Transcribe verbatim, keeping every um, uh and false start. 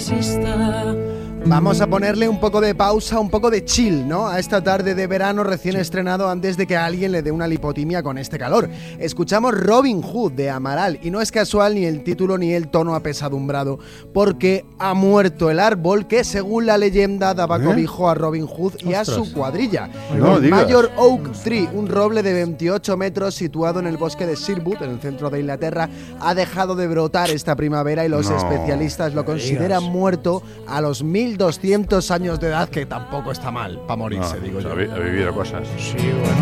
exista. Vamos a ponerle un poco de pausa, un poco de chill, ¿no? A esta tarde de verano recién estrenado antes de que a alguien le dé una lipotimia con este calor. Escuchamos Robin Hood de Amaral y no es casual ni el título ni el tono apesadumbrado, porque ha muerto el árbol que, según la leyenda, daba ¿Eh? cobijo a Robin Hood y Ostras. a su cuadrilla. No el digas. Mayor Oak Tree, un roble de veintiocho metros situado en el bosque de Sherwood, en el centro de Inglaterra, ha dejado de brotar esta primavera y los No, especialistas lo consideran muerto a los mil doscientos años de edad, que tampoco está mal para morirse, No, digo pues yo. ha, vi- ha vivido cosas. Sí, bueno.